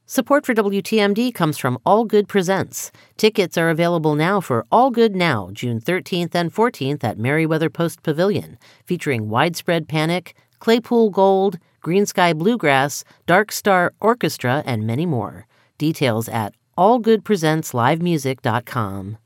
Support for WTMD comes from All Good Presents. Tickets are available now for All Good Now, June 13th and 14th at Merriweather Post Pavilion, featuring Widespread Panic, Claypool Gold, Green Sky Bluegrass, Dark Star Orchestra, and many more. Details at allgoodpresentslivemusic.com.